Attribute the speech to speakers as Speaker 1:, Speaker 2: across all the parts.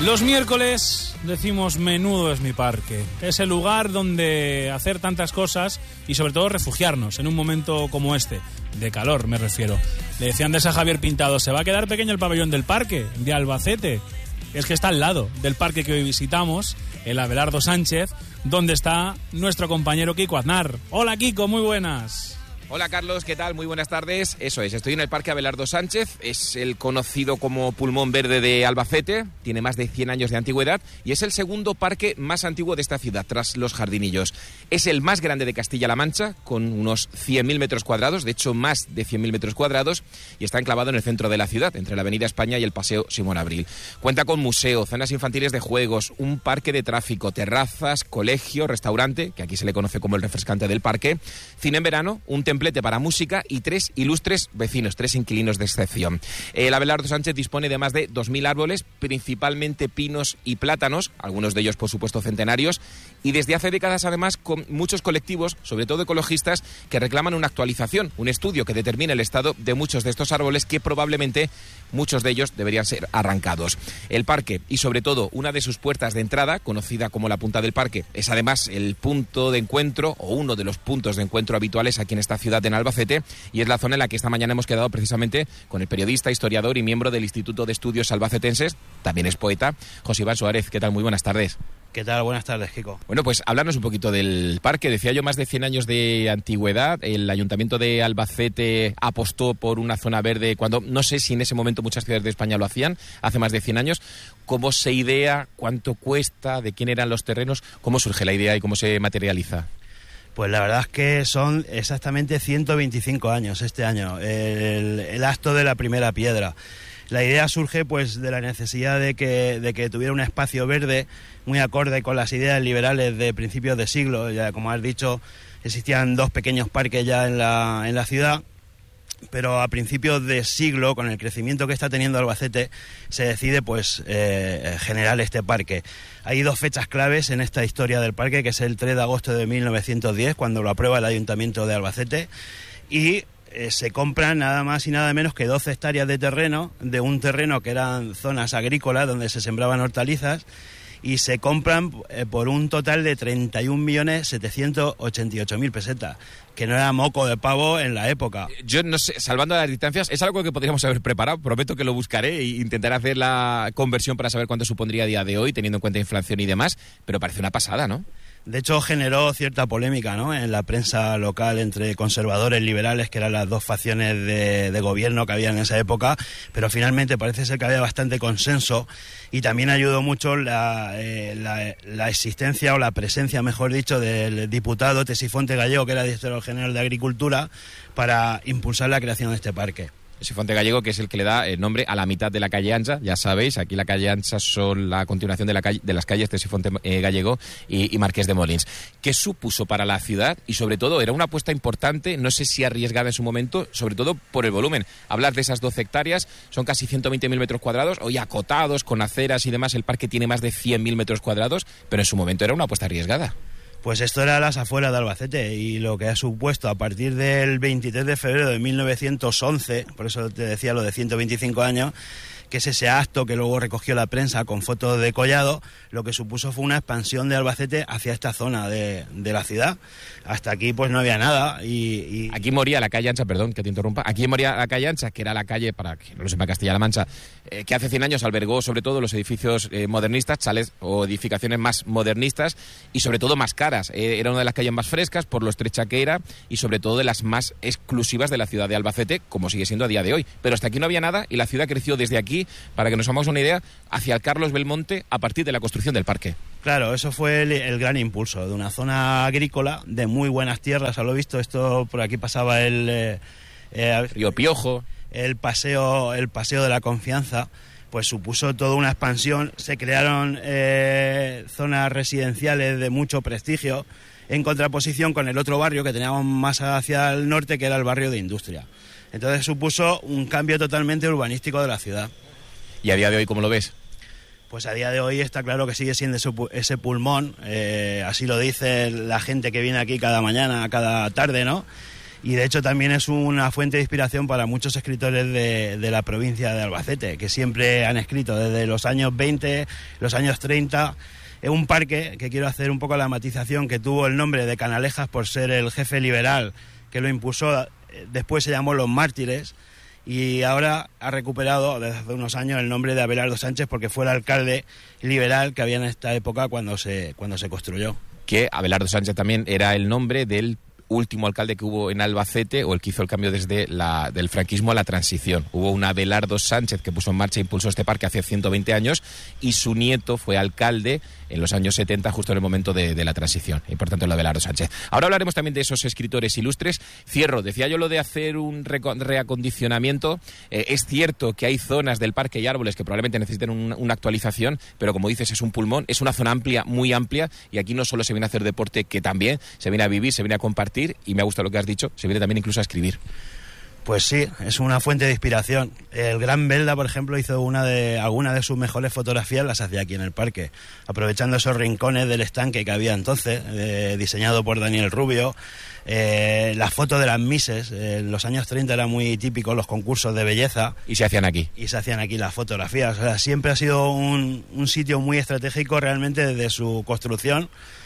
Speaker 1: Los miércoles decimos menudo es mi parque. Es el lugar donde hacer tantas cosas y sobre todo refugiarnos en un momento como este. De calor me refiero. Le decía antes a Javier Pintado, ¿se va a quedar pequeño el pabellón del parque de Albacete? Es que está al lado del parque que hoy visitamos, el Abelardo Sánchez, donde está nuestro compañero Kiko Aznar. Hola Kiko, muy buenas.
Speaker 2: Hola Carlos, ¿qué tal? Muy buenas tardes. Eso es, estoy en el Parque Abelardo Sánchez, es el conocido como pulmón verde de Albacete, tiene más de 100 años de antigüedad y es el segundo parque más antiguo de esta ciudad, tras los Jardinillos. Es el más grande de Castilla-La Mancha, con unos 100.000 metros cuadrados, de hecho más de 100.000 metros cuadrados, y está enclavado en el centro de la ciudad, entre la Avenida España y el Paseo Simón Abril. Cuenta con museo, zonas infantiles de juegos, un parque de tráfico, terrazas, colegio, restaurante, que aquí se le conoce como el refrescante del parque, cine en verano, un templete para música y 3 ilustres vecinos, 3 inquilinos de excepción. El Abelardo Sánchez dispone de más de 2.000 árboles, principalmente pinos y plátanos, algunos de ellos por supuesto centenarios, y desde hace décadas además con muchos colectivos, sobre todo ecologistas, que reclaman una actualización, un estudio que determine el estado de muchos de estos árboles que probablemente muchos de ellos deberían ser arrancados. El parque y sobre todo una de sus puertas de entrada, conocida como la Punta del Parque, es además el punto de encuentro o uno de los puntos de encuentro habituales aquí en esta ciudad en Albacete, y es la zona en la que esta mañana hemos quedado precisamente con el periodista, historiador y miembro del Instituto de Estudios Albacetenses, también es poeta, José Iván Suárez. ¿Qué tal? Muy buenas tardes.
Speaker 3: ¿Qué tal? Buenas tardes, Kiko.
Speaker 2: Bueno, pues háblanos un poquito del parque. Decía yo, más de 100 años de antigüedad. El Ayuntamiento de Albacete apostó por una zona verde cuando, no sé si en ese momento muchas ciudades de España lo hacían, hace más de 100 años. ¿Cómo se idea? ¿Cuánto cuesta? ¿De quién eran los terrenos? ¿Cómo surge la idea y cómo se materializa?
Speaker 3: Pues la verdad es que son exactamente 125 años este año, el acto de la primera piedra. La idea surge pues de la necesidad de que tuviera un espacio verde muy acorde con las ideas liberales de principios de siglo. Ya, como has dicho, existían 2 pequeños parques ya en la ciudad, pero a principios de siglo, con el crecimiento que está teniendo Albacete, se decide pues generar este parque. Hay 2 fechas claves en esta historia del parque, que es el 3 de agosto de 1910, cuando lo aprueba el Ayuntamiento de Albacete, y se compran nada más y nada menos que 12 hectáreas de terreno, de un terreno que eran zonas agrícolas donde se sembraban hortalizas, y se compran por un total de 31.788.000 pesetas, que no era moco de pavo en la época.
Speaker 2: Yo no sé, salvando las distancias, es algo que podríamos haber preparado, prometo que lo buscaré e intentaré hacer la conversión para saber cuánto supondría a día de hoy, teniendo en cuenta inflación y demás, pero parece una pasada, ¿no?
Speaker 3: De hecho, generó cierta polémica, ¿no?, en la prensa local entre conservadores y liberales, que eran las 2 facciones de gobierno que había en esa época, pero finalmente parece ser que había bastante consenso, y también ayudó mucho la existencia o la presencia, mejor dicho, del diputado Tesifonte Gallego, que era director general de Agricultura, para impulsar la creación de este parque.
Speaker 2: Tesifonte Gallego, que es el que le da el nombre a la mitad de la calle Ancha, ya sabéis, aquí la calle Ancha son la continuación de las calles Tesifonte Gallego y Marqués de Molins. ¿Qué supuso para la ciudad? Y sobre todo, era una apuesta importante, no sé si arriesgada en su momento, sobre todo por el volumen. Hablar de esas 12 hectáreas, son casi 120.000 metros cuadrados, hoy acotados, con aceras y demás, el parque tiene más de 100.000 metros cuadrados, pero en su momento era una apuesta arriesgada.
Speaker 3: Pues esto era las afueras de Albacete, y lo que ha supuesto a partir del 23 de febrero de 1911, por eso te decía lo de 125 años, que es ese acto que luego recogió la prensa con fotos de Collado, lo que supuso fue una expansión de Albacete hacia esta zona de la ciudad. Hasta aquí pues no había nada y...
Speaker 2: Aquí moría la calle Ancha, perdón que te interrumpa, aquí moría la calle Ancha, que era la calle, para que no lo sepa Castilla-La Mancha, que hace 100 años albergó sobre todo los edificios modernistas, chalets o edificaciones más modernistas y sobre todo más caras. Era una de las calles más frescas por lo estrecha que era y sobre todo de las más exclusivas de la ciudad de Albacete, como sigue siendo a día de hoy. Pero hasta aquí no había nada y la ciudad creció desde aquí, para que nos hagamos una idea, hacia el Carlos Belmonte a partir de la construcción del parque.
Speaker 3: Claro, eso fue el gran impulso de una zona agrícola de muy buenas tierras, a lo visto. Esto por aquí pasaba el
Speaker 2: Río Piojo,
Speaker 3: el paseo de la Confianza, pues supuso toda una expansión. Se crearon zonas residenciales de mucho prestigio, en contraposición con el otro barrio que teníamos más hacia el norte, que era el barrio de Industria. Entonces supuso un cambio totalmente urbanístico de la ciudad.
Speaker 2: ¿Y a día de hoy cómo lo ves?
Speaker 3: Pues a día de hoy está claro que sigue siendo ese pulmón, así lo dice la gente que viene aquí cada mañana, cada tarde, ¿no? Y de hecho también es una fuente de inspiración para muchos escritores de la provincia de Albacete, que siempre han escrito desde los años 20, los años 30. Es un parque que quiero hacer un poco la matización, que tuvo el nombre de Canalejas por ser el jefe liberal que lo impulsó, después se llamó Los Mártires, y ahora ha recuperado desde hace unos años el nombre de Abelardo Sánchez porque fue el alcalde liberal que había en esta época cuando se construyó.
Speaker 2: Que Abelardo Sánchez también era el nombre del último alcalde que hubo en Albacete, o el que hizo el cambio desde del franquismo a la transición. Hubo un Abelardo Sánchez que puso en marcha e impulsó este parque hace 120 años, y su nieto fue alcalde en los años 70, justo en el momento de la transición, y por tanto el Abelardo Sánchez. Ahora hablaremos también de esos escritores ilustres. Cierro, decía yo lo de hacer un reacondicionamiento. Es cierto que hay zonas del parque y árboles que probablemente necesiten una actualización, pero como dices, es un pulmón, es una zona amplia, muy amplia, y aquí no solo se viene a hacer deporte, que también se viene a vivir, se viene a compartir, y me ha gustado lo que has dicho, se viene también incluso a escribir.
Speaker 3: Pues sí, es una fuente de inspiración. El gran Belda, por ejemplo, hizo alguna de sus mejores fotografías, las hacía aquí en el parque, aprovechando esos rincones del estanque que había entonces, diseñado por Daniel Rubio. Las fotos de las Misses, en los años 30 era muy típico los concursos de belleza.
Speaker 2: Y se hacían aquí.
Speaker 3: Y se hacían aquí las fotografías. O sea, siempre ha sido un sitio muy estratégico realmente desde su construcción.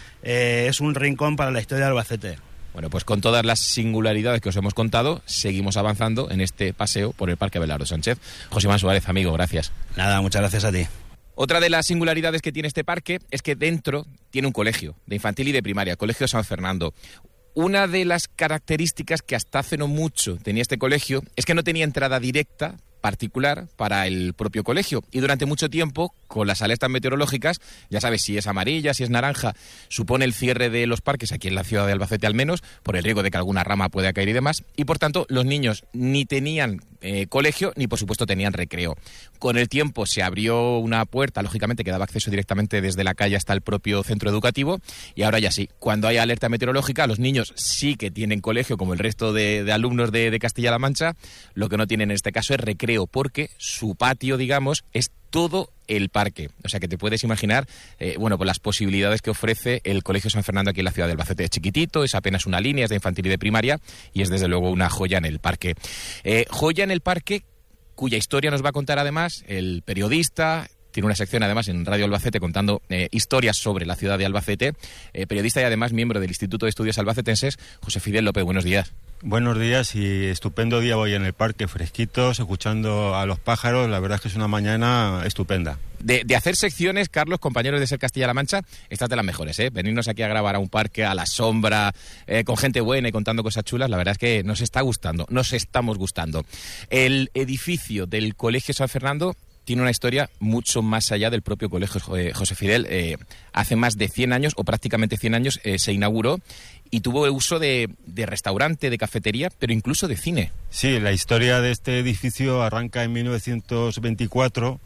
Speaker 3: Es un rincón para la historia de Albacete.
Speaker 2: Bueno, pues con todas las singularidades que os hemos contado, seguimos avanzando en este paseo por el Parque Abelardo Sánchez. José Manuel Suárez, amigo, gracias.
Speaker 3: Nada, muchas gracias a ti.
Speaker 2: Otra de las singularidades que tiene este parque es que dentro tiene un colegio de infantil y de primaria, Colegio San Fernando. Una de las características que hasta hace no mucho tenía este colegio es que no tenía entrada directa particular para el propio colegio, y durante mucho tiempo, con las alertas meteorológicas, ya sabes, si es amarilla, si es naranja, supone el cierre de los parques aquí en la ciudad de Albacete al menos, por el riesgo de que alguna rama pueda caer y demás, y por tanto los niños ni tenían colegio ni por supuesto tenían recreo. Con el tiempo se abrió una puerta, lógicamente que daba acceso directamente desde la calle hasta el propio centro educativo, y ahora ya sí, cuando hay alerta meteorológica los niños sí que tienen colegio como el resto de alumnos de Castilla-La Mancha. Lo que no tienen en este caso es recreo, porque su patio, digamos, es todo el parque. O sea que te puedes imaginar pues las posibilidades que ofrece el Colegio San Fernando aquí en la ciudad de Albacete. Es chiquitito, es apenas una línea, es de infantil y de primaria, y es desde luego una joya en el parque. Joya en el parque cuya historia nos va a contar además el periodista. Tiene una sección además en Radio Albacete contando historias sobre la ciudad de Albacete. Periodista y además miembro del Instituto de Estudios Albacetenses, José Fidel López. Buenos días.
Speaker 4: Buenos días, y estupendo día hoy en el parque, fresquitos, escuchando a los pájaros. La verdad es que es una mañana estupenda.
Speaker 2: De hacer secciones, Carlos, compañeros de Ser Castilla-La Mancha, estas de las mejores, ¿eh? Venirnos aquí a grabar a un parque, a la sombra, con gente buena y contando cosas chulas, la verdad es que nos está gustando, nos estamos gustando. El edificio del Colegio San Fernando tiene una historia mucho más allá del propio colegio, José Fidel. Hace más de 100 años, o prácticamente 100 años, se inauguró y tuvo uso de restaurante, de cafetería, pero incluso de cine.
Speaker 4: Sí, la historia de este edificio arranca en 1924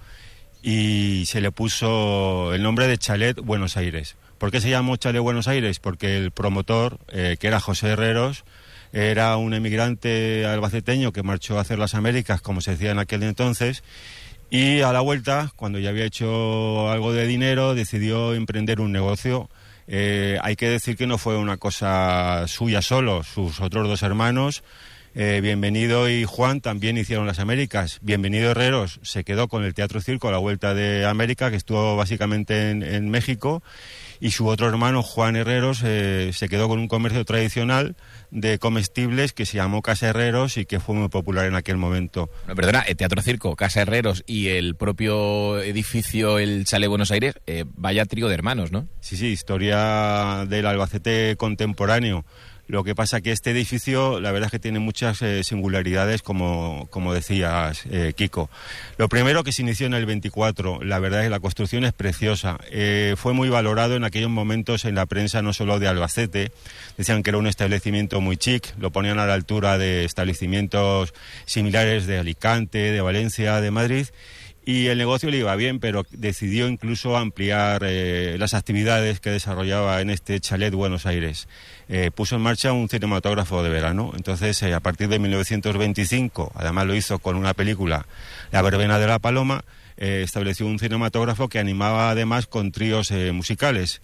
Speaker 4: y se le puso el nombre de Chalet Buenos Aires. ¿Por qué se llamó Chalet Buenos Aires? Porque el promotor, que era José Herreros, era un emigrante albaceteño que marchó a hacer las Américas, como se decía en aquel entonces, y a la vuelta, cuando ya había hecho algo de dinero, decidió emprender un negocio. Hay que decir que no fue una cosa suya solo. Sus otros dos hermanos, Bienvenido y Juan, también hicieron las Américas. Bienvenido Herreros se quedó con el Teatro Circo a la vuelta de América, que estuvo básicamente en México, y su otro hermano, Juan Herreros, se quedó con un comercio tradicional de comestibles que se llamó Casa Herreros y que fue muy popular en aquel momento.
Speaker 2: No, perdona, el Teatro Circo, Casa Herreros y el propio edificio, el Chalet Buenos Aires, vaya trío de hermanos, ¿no?
Speaker 4: Sí, historia del Albacete contemporáneo. Lo que pasa que este edificio, la verdad es que tiene muchas singularidades, como decías, Kiko. Lo primero, que se inició en el 24, la verdad es que la construcción es preciosa. Fue muy valorado en aquellos momentos en la prensa, no solo de Albacete. Decían que era un establecimiento muy chic, lo ponían a la altura de establecimientos similares de Alicante, de Valencia, de Madrid. Y el negocio le iba bien, pero decidió incluso ampliar las actividades que desarrollaba en este Chalet Buenos Aires. Puso en marcha un cinematógrafo de verano. Entonces, a partir de 1925, además lo hizo con una película, La verbena de la paloma, estableció un cinematógrafo que animaba además con tríos musicales.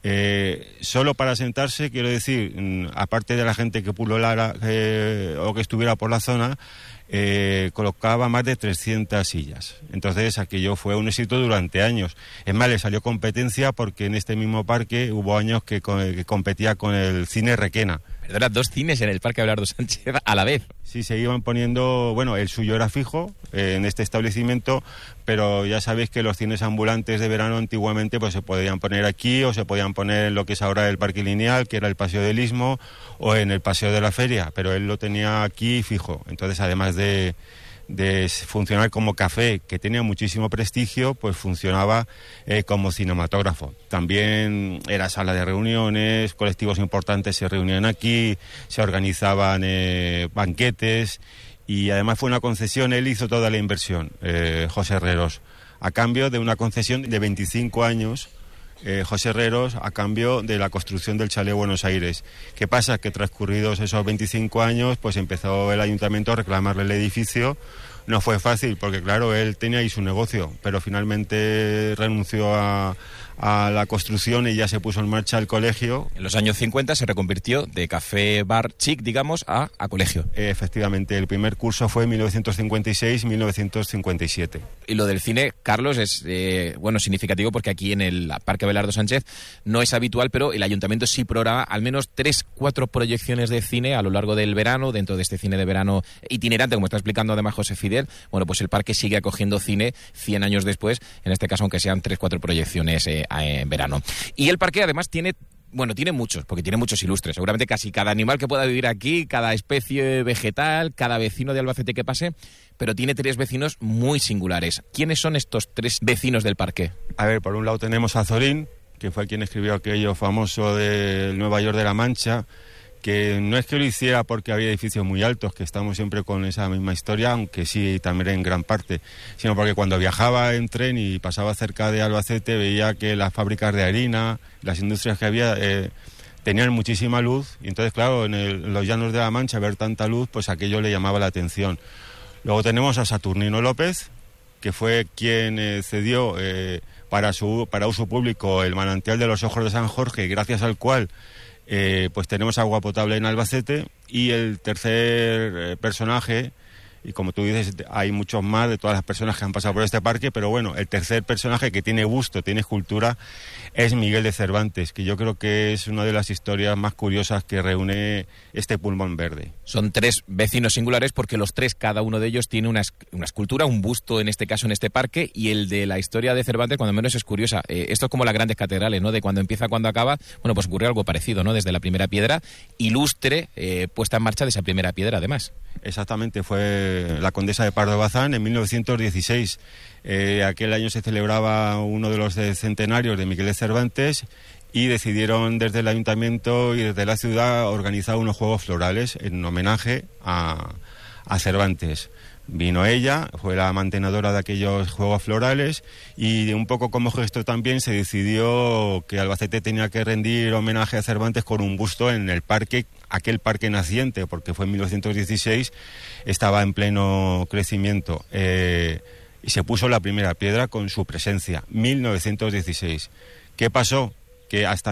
Speaker 4: Solo para sentarse, quiero decir, aparte de la gente que pululara o que estuviera por la zona, colocaba más de 300 sillas. Entonces aquello fue un éxito durante años. Es más, le salió competencia porque en este mismo parque hubo años que competía con el cine Requena.
Speaker 2: Perdona, 2 cines en el Parque Abelardo Sánchez a la vez.
Speaker 4: Sí, se iban poniendo, bueno, el suyo era fijo en este establecimiento, pero ya sabéis que los cines ambulantes de verano antiguamente pues se podían poner aquí o se podían poner en lo que es ahora el Parque Lineal, que era el Paseo del Istmo, o en el Paseo de la Feria, pero él lo tenía aquí fijo. Entonces, además de funcionar como café, que tenía muchísimo prestigio, pues funcionaba como cinematógrafo. También era sala de reuniones, colectivos importantes se reunían aquí, se organizaban banquetes, y además fue una concesión, él hizo toda la inversión, José Herreros, a cambio de una concesión de 25 años, José Herreros, a cambio de la construcción del Chalet Buenos Aires. ¿Qué pasa? Que transcurridos esos 25 años, pues empezó el ayuntamiento a reclamarle el edificio. No fue fácil, porque claro, él tenía ahí su negocio, pero finalmente renunció a la construcción y ya se puso en marcha el colegio.
Speaker 2: En los años 50 se reconvirtió de café bar chic, digamos, a colegio.
Speaker 4: Efectivamente, el primer curso fue en 1956-1957.
Speaker 2: Y lo del cine, Carlos, es significativo, porque aquí en el Parque Abelardo Sánchez no es habitual, pero el ayuntamiento sí programa al menos 3-4 proyecciones de cine a lo largo del verano, dentro de este cine de verano itinerante, como está explicando además José Fidel. Bueno, pues el parque sigue acogiendo cine 100 años después, en este caso aunque sean 3-4 proyecciones en verano. Y el parque además tiene muchos, porque tiene muchos ilustres. Seguramente casi cada animal que pueda vivir aquí, cada especie vegetal, cada vecino de Albacete que pase, pero tiene 3 vecinos muy singulares. ¿Quiénes son estos 3 vecinos del parque?
Speaker 4: A ver, por un lado tenemos a Zorín, que fue quien escribió aquello famoso del Nueva York de la Mancha, que no es que lo hiciera porque había edificios muy altos, que estamos siempre con esa misma historia, aunque sí también en gran parte, sino porque cuando viajaba en tren y pasaba cerca de Albacete veía que las fábricas de harina, las industrias que había, tenían muchísima luz, y entonces claro, en los llanos de la Mancha ver tanta luz, pues aquello le llamaba la atención. Luego tenemos a Saturnino López, que fue quien cedió para uso público el manantial de los Ojos de San Jorge, gracias al cual pues tenemos agua potable en Albacete. Y el tercer personaje, y como tú dices, hay muchos más de todas las personas que han pasado por este parque, pero bueno, el tercer personaje que tiene gusto, tiene escultura, es Miguel de Cervantes, que yo creo que es una de las historias más curiosas que reúne este pulmón verde.
Speaker 2: Son 3 vecinos singulares porque los 3, cada uno de ellos tiene una escultura, un busto en este caso en este parque, y el de la historia de Cervantes cuando menos es curiosa. Esto es como las grandes catedrales, ¿no? De cuando empieza a cuando acaba, bueno, pues ocurrió algo parecido, ¿no? Desde la primera piedra, ilustre puesta en marcha de esa primera piedra además.
Speaker 4: Exactamente, fue la condesa de Pardo Bazán en 1916. Aquel año se celebraba uno de los centenarios de Miguel de Cervantes, y decidieron desde el ayuntamiento y desde la ciudad organizar unos juegos florales en homenaje a Cervantes. Vino ella, fue la mantenedora de aquellos juegos florales, y un poco como gesto también se decidió que Albacete tenía que rendir homenaje a Cervantes con un busto en el parque, aquel parque naciente, porque fue en 1916, estaba en pleno crecimiento, y se puso la primera piedra con su presencia, 1916. ¿Qué pasó? Que hasta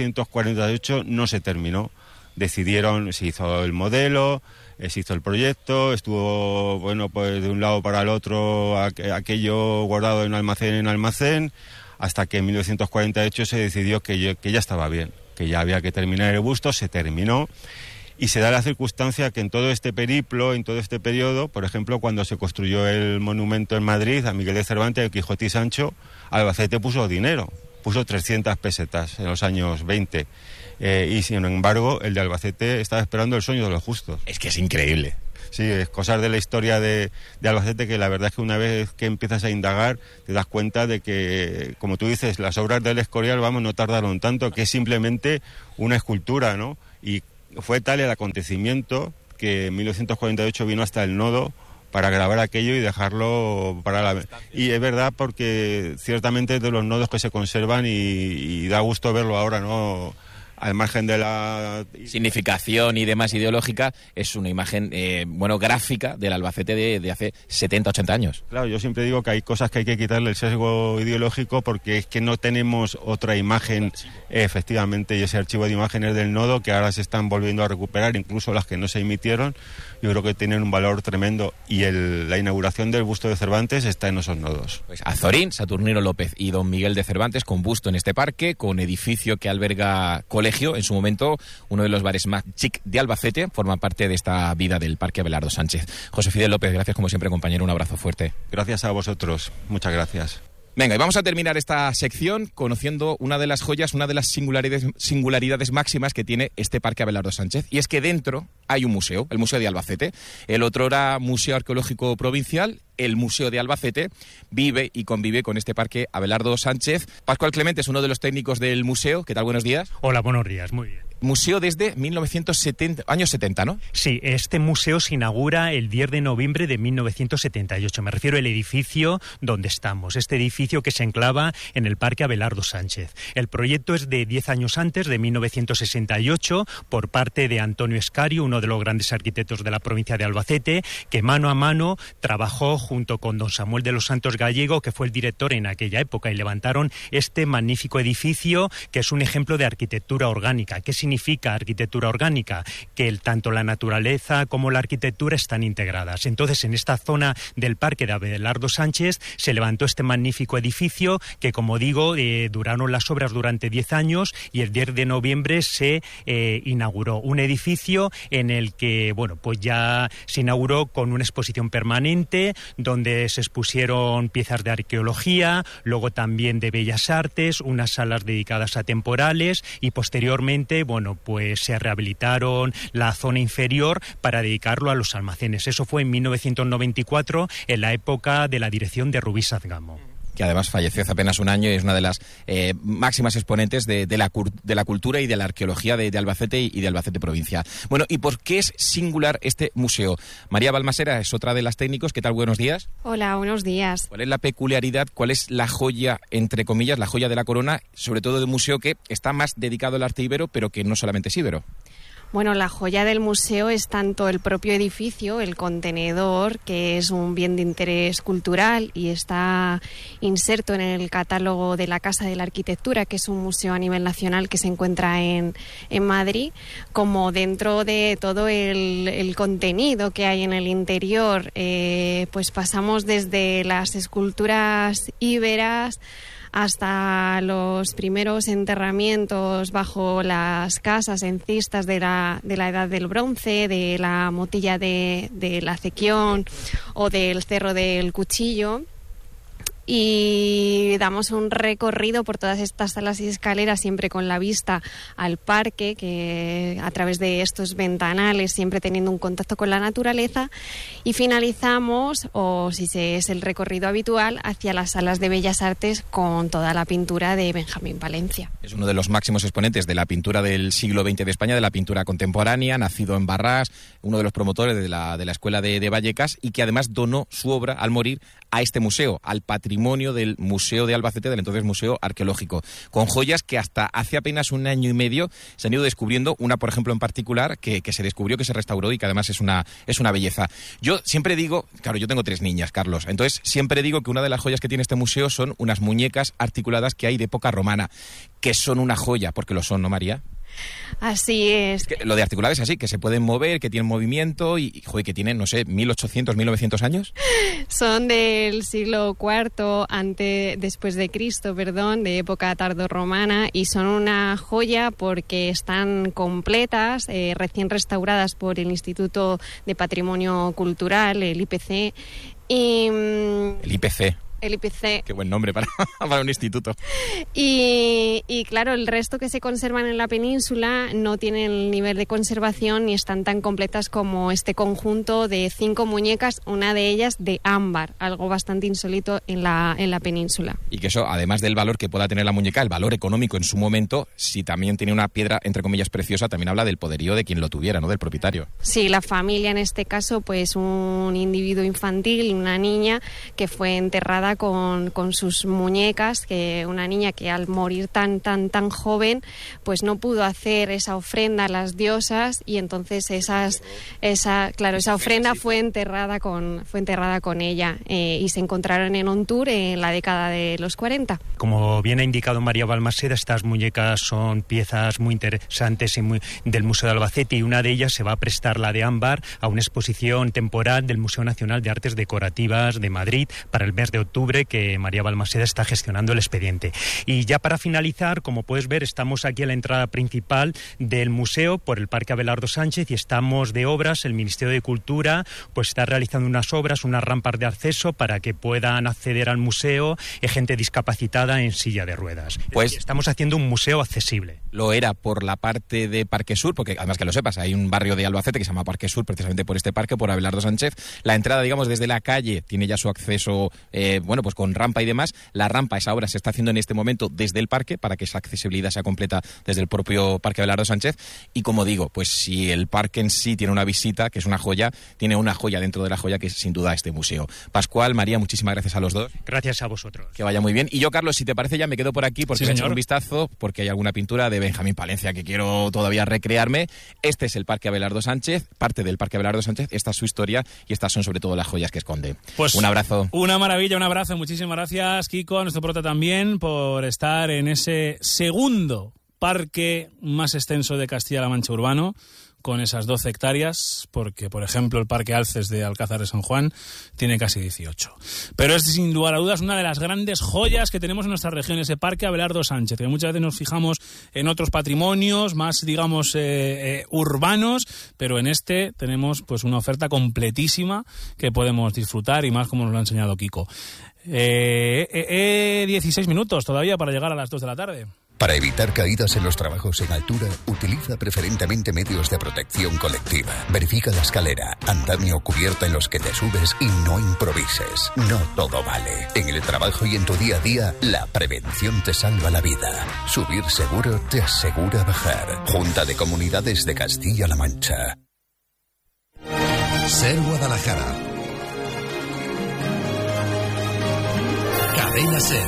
Speaker 4: 1948 no se terminó. Decidieron, se hizo el modelo, se hizo el proyecto, estuvo, bueno, pues de un lado para el otro aquello guardado en almacén, hasta que en 1948 se decidió que ya estaba bien, que ya había que terminar el busto. Se terminó, y se da la circunstancia que en todo este periplo, en todo este periodo, por ejemplo, cuando se construyó el monumento en Madrid a Miguel de Cervantes, el Quijote y Sancho, Albacete puso dinero, puso 300 pesetas en los años 20. Y sin embargo, el de Albacete estaba esperando el sueño de los justos.
Speaker 2: Es que es increíble.
Speaker 4: Sí, es cosas de la historia de Albacete que la verdad es que una vez que empiezas a indagar te das cuenta de que, como tú dices, las obras del Escorial, no tardaron tanto, que es simplemente una escultura, ¿no? Y fue tal el acontecimiento que en 1948 vino hasta el nodo para grabar aquello y dejarlo para la... Y es verdad, porque ciertamente es de los nodos que se conservan y da gusto verlo ahora, ¿no? al margen de la
Speaker 2: significación y demás ideológica, es una imagen gráfica del Albacete de hace 70, 80 años.
Speaker 4: Claro, yo siempre digo que hay cosas que hay que quitarle el sesgo ideológico porque es que no tenemos otra imagen, efectivamente, y ese archivo de imágenes del nodo que ahora se están volviendo a recuperar, incluso las que no se emitieron, yo creo que tienen un valor tremendo, y la inauguración del busto de Cervantes está en esos nodos.
Speaker 2: Pues Azorín, Saturnino López y don Miguel de Cervantes con busto en este parque, con edificio que alberga colegio, en su momento uno de los bares más chic de Albacete, forma parte de esta vida del Parque Abelardo Sánchez. José Fidel López, gracias como siempre, compañero, un abrazo fuerte.
Speaker 4: Gracias a vosotros, muchas gracias.
Speaker 2: Venga, y vamos a terminar esta sección conociendo una de las joyas, una de las singularidades máximas que tiene este Parque Abelardo Sánchez, y es que dentro hay un museo, el Museo de Albacete. El otrora Museo Arqueológico Provincial, el Museo de Albacete, vive y convive con este Parque Abelardo Sánchez. Pascual Clemente es uno de los técnicos del museo. ¿Qué tal? Buenos días.
Speaker 5: Hola, buenos días, muy bien.
Speaker 2: Museo desde 1970, años 70, ¿no?
Speaker 5: Sí, este museo se inaugura el 10 de noviembre de 1978. Me refiero al edificio donde estamos, este edificio que se enclava en el Parque Abelardo Sánchez. El proyecto es de 10 años antes, de 1968, por parte de Antonio Escario, uno de los grandes arquitectos de la provincia de Albacete, que mano a mano trabajó junto con don Samuel de los Santos Gallego, que fue el director en aquella época, y levantaron este magnífico edificio, que es un ejemplo de arquitectura orgánica. ¿Qué significa arquitectura orgánica? Que tanto la naturaleza como la arquitectura están integradas. Entonces, en esta zona del Parque de Abelardo Sánchez se levantó este magnífico edificio que, como digo, duraron las obras durante 10 años y el 10 de noviembre se inauguró. Un edificio en el que, pues ya se inauguró con una exposición permanente donde se expusieron piezas de arqueología, luego también de bellas artes, unas salas dedicadas a temporales, y posteriormente, pues se rehabilitaron la zona inferior para dedicarlo a los almacenes. Eso fue en 1994, en la época de la dirección de Rubí Sazgamo,
Speaker 2: que además falleció hace apenas un año y es una de las máximas exponentes de la cultura y de la arqueología de Albacete y de Albacete provincia. Bueno, ¿y por qué es singular este museo? María Balmasera es otra de las técnicos. ¿Qué tal? Buenos días.
Speaker 6: Hola, buenos días.
Speaker 2: ¿Cuál es la peculiaridad, cuál es la joya, entre comillas, la joya de la corona, sobre todo de un museo que está más dedicado al arte ibero, pero que no solamente es ibero?
Speaker 6: Bueno, la joya del museo es tanto el propio edificio, el contenedor, que es un bien de interés cultural y está inserto en el catálogo de la Casa de la Arquitectura, que es un museo a nivel nacional que se encuentra en Madrid, como dentro de todo el contenido que hay en el interior. Pues pasamos desde las esculturas íberas hasta los primeros enterramientos bajo las casas en cistas de la Edad del Bronce, de la Motilla de la Acequión o del Cerro del Cuchillo. Y damos un recorrido por todas estas salas y escaleras, siempre con la vista al parque, que a través de estos ventanales, siempre teniendo un contacto con la naturaleza, y finalizamos, o si es el recorrido habitual, hacia las salas de Bellas Artes con toda la pintura de Benjamín Valencia.
Speaker 2: Es uno de los máximos exponentes de la pintura del siglo XX de España, de la pintura contemporánea, nacido en Barrás, uno de los promotores de la Escuela de Vallecas, y que además donó su obra al morir a este museo, al patrimonio del Museo de Albacete, del entonces Museo Arqueológico, con joyas que hasta hace apenas un año y medio se han ido descubriendo, una por ejemplo en particular que se descubrió, que se restauró y que además es una belleza. Yo siempre digo, claro, yo tengo 3 niñas, Carlos, entonces siempre digo que una de las joyas que tiene este museo son unas muñecas articuladas que hay de época romana, que son una joya, porque lo son, ¿no, María?
Speaker 6: Así es.
Speaker 2: Que lo de articulado es así, que se pueden mover, que tienen movimiento y que tienen, no sé, 1800, 1900 años.
Speaker 6: Son del siglo IV después de Cristo, de época tardorromana, y son una joya porque están completas, recién restauradas por el Instituto de Patrimonio Cultural, el IPC.
Speaker 2: El IPC.
Speaker 6: El IPC.
Speaker 2: Qué buen nombre para un instituto.
Speaker 6: Y claro, el resto que se conservan en la península no tienen el nivel de conservación ni están tan completas como este conjunto de 5 muñecas, una de ellas de ámbar, algo bastante insólito en la península.
Speaker 2: Y que eso, además del valor que pueda tener la muñeca, el valor económico en su momento, si también tiene una piedra, entre comillas, preciosa, también habla del poderío de quien lo tuviera, ¿no? Del propietario.
Speaker 6: Sí, la familia en este caso, pues un individuo infantil, una niña que fue enterrada enterrada con sus muñecas, que una niña que al morir tan joven, pues no pudo hacer esa ofrenda a las diosas, y entonces esa ofrenda fue enterrada con ella, y se encontraron en Ontur en la década de los 40.
Speaker 5: Como bien ha indicado María Balmaseda, estas muñecas son piezas muy interesantes y del Museo de Albacete, y una de ellas se va a prestar, la de ámbar, a una exposición temporal del Museo Nacional de Artes Decorativas de Madrid para el mes de octubre, que María Balmaseda está gestionando el expediente. Y ya para finalizar, como puedes ver, estamos aquí a la entrada principal del museo por el Parque Abelardo Sánchez, y estamos de obras. El Ministerio de Cultura pues está realizando unas obras, unas rampas de acceso para que puedan acceder al museo gente discapacitada en silla de ruedas.
Speaker 2: Pues
Speaker 5: estamos haciendo un museo accesible.
Speaker 2: Lo era por la parte de Parque Sur, porque además, que lo sepas, hay un barrio de Albacete que se llama Parque Sur, precisamente por este parque, por Abelardo Sánchez. La entrada, digamos, desde la calle tiene ya su acceso, pues con rampa y demás. La rampa, esa obra se está haciendo en este momento desde el parque para que esa accesibilidad sea completa desde el propio Parque Abelardo Sánchez. Y como digo, pues si el parque en sí tiene una visita, que es una joya, tiene una joya dentro de la joya, que es sin duda este museo. Pascual, María, muchísimas gracias a los dos.
Speaker 5: Gracias a vosotros.
Speaker 2: Que vaya muy bien. Y yo, Carlos, si te parece, ya me quedo por aquí porque voy a echar un vistazo, porque hay alguna pintura de Benjamín Palencia que quiero todavía recrearme. Este es el Parque Abelardo Sánchez, parte del Parque Abelardo Sánchez. Esta es su historia y estas son sobre todo las joyas que esconde.
Speaker 1: Pues
Speaker 2: un abrazo.
Speaker 1: Una maravilla, un abrazo. Muchísimas gracias, Kiko, a nuestro prota también, por estar en ese segundo parque más extenso de Castilla-La Mancha urbano, con esas 12 hectáreas, porque, por ejemplo, el Parque Alces de Alcázar de San Juan tiene casi 18. Pero es, sin lugar a dudas, una de las grandes joyas que tenemos en nuestra región, ese Parque Abelardo Sánchez, que muchas veces nos fijamos en otros patrimonios más, digamos, urbanos, pero en este tenemos pues una oferta completísima que podemos disfrutar, y más como nos lo ha enseñado Kiko. 16 minutos todavía para llegar a las 2 de la tarde.
Speaker 7: Para evitar caídas en los trabajos en altura, utiliza preferentemente medios de protección colectiva. Verifica la escalera, andamio o cubierta en los que te subes y no improvises. No todo vale. En el trabajo y en tu día a día, la prevención te salva la vida. Subir seguro te asegura bajar. Junta de Comunidades de Castilla-La Mancha.
Speaker 8: Ser Guadalajara. Cadena Ser.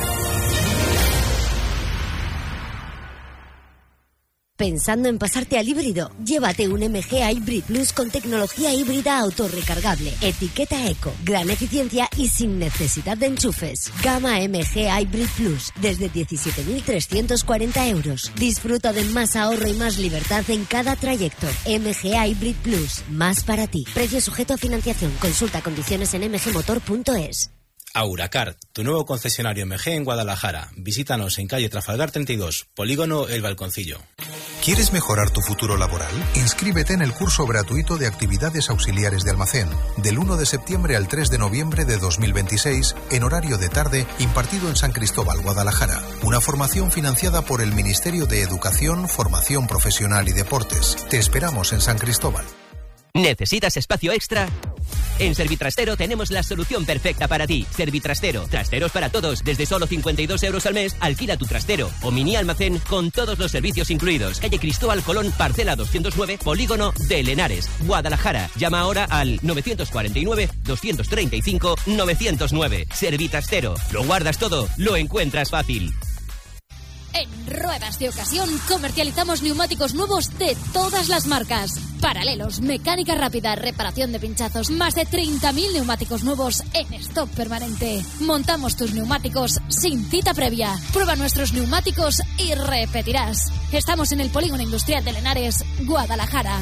Speaker 9: ¿Pensando en pasarte al híbrido? Llévate un MG Hybrid Plus con tecnología híbrida autorrecargable, etiqueta eco, gran eficiencia y sin necesidad de enchufes. Gama MG Hybrid Plus, desde 17.340 euros. Disfruta de más ahorro y más libertad en cada trayecto. MG Hybrid Plus, más para ti. Precio sujeto a financiación. Consulta condiciones en mgmotor.es.
Speaker 10: Auracar, tu nuevo concesionario MG en Guadalajara. Visítanos en calle Trafalgar 32, Polígono El Balconcillo.
Speaker 8: ¿Quieres mejorar tu futuro laboral? Inscríbete en el curso gratuito de actividades auxiliares de almacén, del 1 de septiembre al 3 de noviembre de 2026, en horario de tarde, impartido en San Cristóbal, Guadalajara. Una formación financiada por el Ministerio de Educación, Formación Profesional y Deportes. Te esperamos en San Cristóbal.
Speaker 11: ¿Necesitas espacio extra? En Servitrastero tenemos la solución perfecta para ti. Servitrastero, trasteros para todos. Desde solo 52 euros al mes, alquila tu trastero o mini almacén con todos los servicios incluidos. Calle Cristóbal Colón, parcela 209, Polígono de Lenares, Guadalajara. Llama ahora al 949-235-909. Servitrastero. Lo guardas todo, lo encuentras fácil.
Speaker 12: En Ruedas de Ocasión comercializamos neumáticos nuevos de todas las marcas. Paralelos, mecánica rápida, reparación de pinchazos, más de 30.000 neumáticos nuevos en stock permanente. Montamos tus neumáticos sin cita previa. Prueba nuestros neumáticos y repetirás. Estamos en el Polígono Industrial de Lenares, Guadalajara.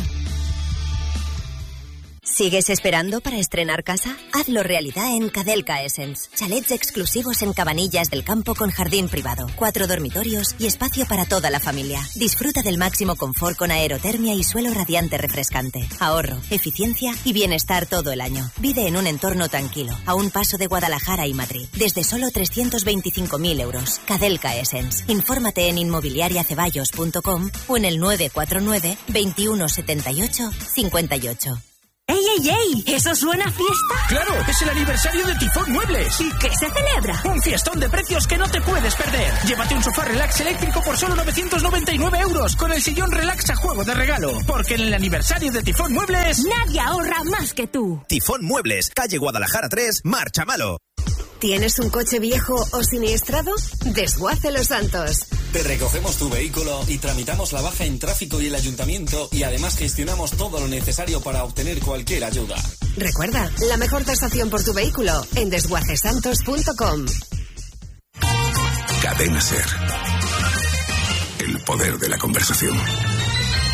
Speaker 9: ¿Sigues esperando para estrenar casa? Hazlo realidad en Cadelca Essence. Chalets exclusivos en Cabanillas del Campo con jardín privado, 4 dormitorios y espacio para toda la familia. Disfruta del máximo confort con aerotermia y suelo radiante refrescante. Ahorro, eficiencia y bienestar todo el año. Vive en un entorno tranquilo, a un paso de Guadalajara y Madrid. Desde solo 325.000 euros. Cadelca Essence. Infórmate en inmobiliariaceballos.com o en el 949 21 78 58.
Speaker 13: ¡Ey, ey, ey! ¿Eso suena a fiesta?
Speaker 14: ¡Claro! ¡Es el aniversario de Tifón Muebles!
Speaker 13: ¿Y qué se celebra?
Speaker 14: ¡Un fiestón de precios que no te puedes perder! Llévate un sofá relax eléctrico por solo 999 euros con el sillón relax a juego de regalo. Porque en el aniversario de Tifón Muebles...
Speaker 13: ¡Nadie ahorra más que tú!
Speaker 15: Tifón Muebles, calle Guadalajara 3, Marchamalo. ¿Tienes un coche viejo o siniestrado? Desguace Los Santos.
Speaker 16: Te recogemos tu vehículo y tramitamos la baja en tráfico y el ayuntamiento, y además gestionamos todo lo necesario para obtener cualquier ayuda.
Speaker 15: Recuerda, la mejor tasación por tu vehículo en desguacesantos.com.
Speaker 17: Cadena SER. El poder de la conversación.